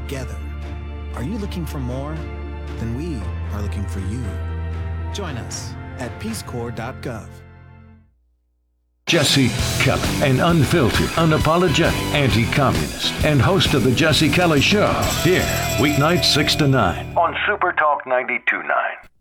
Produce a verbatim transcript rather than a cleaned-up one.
together. Are you looking for more? Then we are looking for you. Join us at peace corps dot gov. Jesse Kelly, an unfiltered, unapologetic anti-communist and host of The Jesse Kelly Show. Here, weeknights six to nine on Super Talk ninety-two point nine.